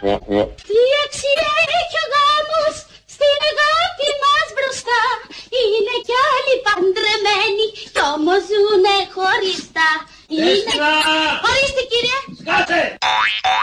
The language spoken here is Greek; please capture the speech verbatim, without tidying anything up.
Τι αξία έχει ο γάμος στην αγάπη μας μπροστά. Είναι κι άλλοι παντρεμένοι κι όμως ζουνε χωριστά. Είναι... Ορίστε κύριε. Σκάσε!